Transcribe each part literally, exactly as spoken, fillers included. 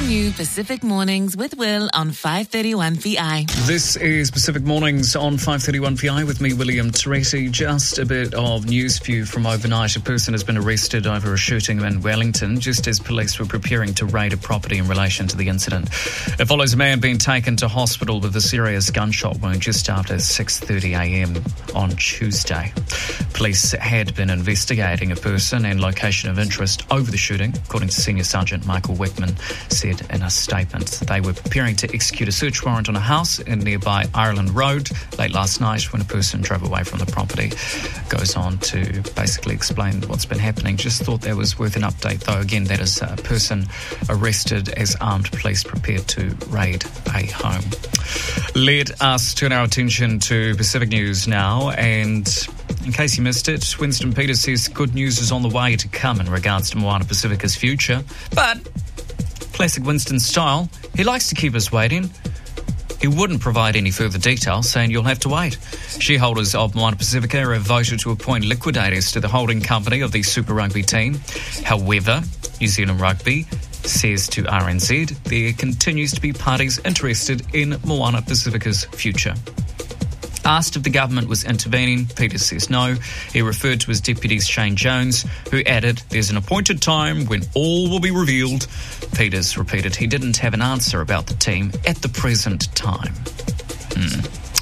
new Pacific Mornings with Will on five thirty-one V I. This is Pacific Mornings on five thirty-one V I with me, William Teresi. Just a bit of news for you from overnight. A person has been arrested over a shooting in Wellington just as police were preparing to raid a property in relation to the incident. It follows a man being taken to hospital with a serious gunshot wound just after six thirty a m on Tuesday. Police had been investigating a person and location of interest over the shooting, according to Senior Sergeant Michael Wickman said in a statement. They were preparing to execute a search warrant on a house in nearby Ireland Road late last night when a person drove away from the property. Goes on to basically explain what's been happening. Just thought that was worth an update, though. Again, that is a person arrested as armed police prepared to raid a home. Let us turn our attention to Pacific News now, and in case you missed it, Winston Peters says good news is on the way to come in regards to Moana Pacifica's future. But, classic Winston style, he likes to keep us waiting. He wouldn't provide any further details, saying you'll have to wait. Shareholders of Moana Pacifica have voted to appoint liquidators to the holding company of the Super Rugby team. However, New Zealand Rugby says to R N Z there continues to be parties interested in Moana Pacifica's future. Asked if the government was intervening, Peters says no. He referred to his deputies Shane Jones, who added, there's an appointed time when all will be revealed. Peters repeated he didn't have an answer about the team at the present time. Hmm.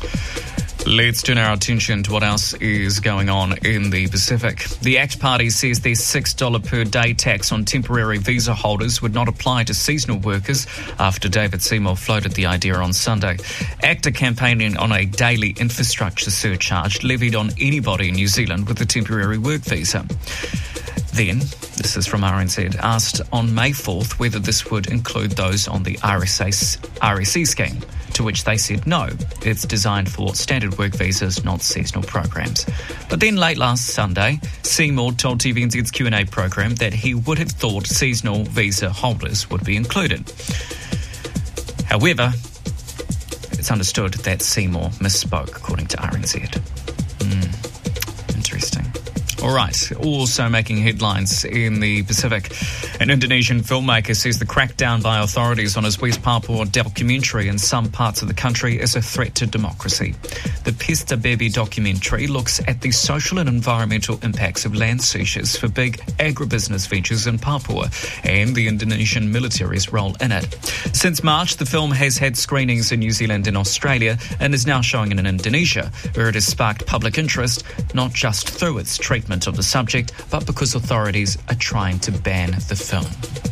Let's turn our attention to what else is going on in the Pacific. The ACT Party says their six dollars per day tax on temporary visa holders would not apply to seasonal workers after David Seymour floated the idea on Sunday. ACT are campaigning on a daily infrastructure surcharge levied on anybody in New Zealand with a temporary work visa. Then, this is from R N Z, asked on May fourth whether this would include those on the R S E scheme, to which they said no, it's designed for standard work visas, not seasonal programs. But then late last Sunday, Seymour told T V N Z's Q and A program that he would have thought seasonal visa holders would be included. However, it's understood that Seymour misspoke, according to R N Z. Mm, interesting. All right, also making headlines in the Pacific. An Indonesian filmmaker says the crackdown by authorities on his West Papua documentary in some parts of the country is a threat to democracy. The Pesta Baby documentary looks at the social and environmental impacts of land seizures for big agribusiness ventures in Papua and the Indonesian military's role in it. Since March, the film has had screenings in New Zealand and Australia and is now showing in Indonesia, where it has sparked public interest, not just through its treatment of the subject, but because authorities are trying to ban the film.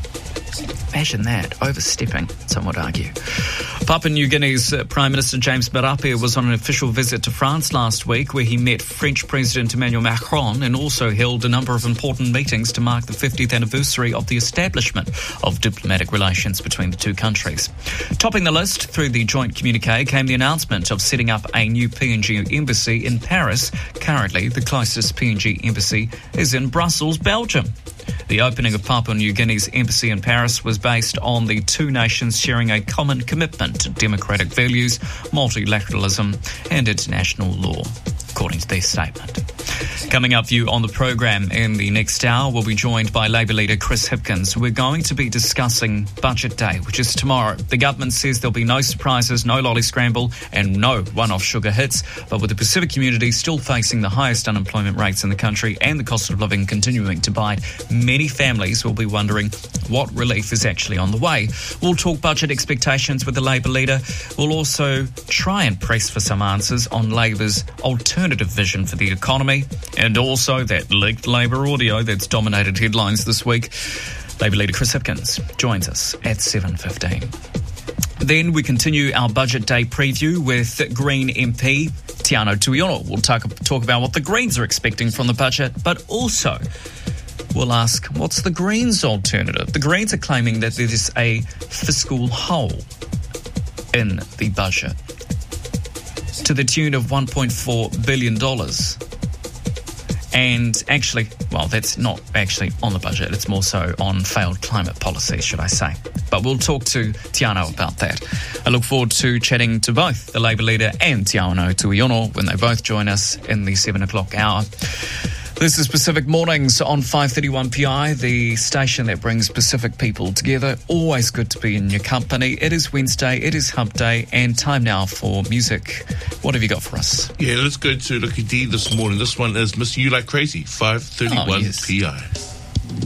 Imagine that, overstepping, some would argue. Papua New Guinea's uh, Prime Minister James Marape was on an official visit to France last week, where he met French President Emmanuel Macron and also held a number of important meetings to mark the fiftieth anniversary of the establishment of diplomatic relations between the two countries. Topping the list through the joint communique came the announcement of setting up a new P N G embassy in Paris. Currently, the closest P N G embassy is in Brussels, Belgium. The opening of Papua New Guinea's embassy in Paris was based on the two nations sharing a common commitment to democratic values, multilateralism and international law, according to their statement. Coming up for you on the program in the next hour, we'll be joined by Labour leader Chris Hipkins. We're going to be discussing Budget Day, which is tomorrow. The government says there'll be no surprises, no lolly scramble and no one-off sugar hits. But with the Pacific community still facing the highest unemployment rates in the country and the cost of living continuing to bite, many families will be wondering what relief is actually on the way. We'll talk budget expectations with the Labour leader. We'll also try and press for some answers on Labour's alternative vision for the economy, and also that leaked Labour audio that's dominated headlines this week. Labour leader Chris Hipkins joins us at seven fifteen. Then we continue our Budget Day preview with Green M P Tiano Tuiono. We'll talk, talk about what the Greens are expecting from the budget, but also we'll ask, what's the Greens' alternative? The Greens are claiming that there is a fiscal hole in the budget to the tune of one point four billion dollars. And actually, well, that's not actually on the budget. It's more so on failed climate policy, should I say. But we'll talk to Tiano about that. I look forward to chatting to both the Labour leader and Tiano Tuiono when they both join us in the seven o'clock hour. This is Pacific Mornings on five thirty-one P I, the station that brings Pacific people together. Always good to be in your company. It is Wednesday, it is Hump Day, and time now for music. What have you got for us? Yeah, let's go to Lucky D this morning. This one is Miss You Like Crazy, five thirty-one oh, yes. P I.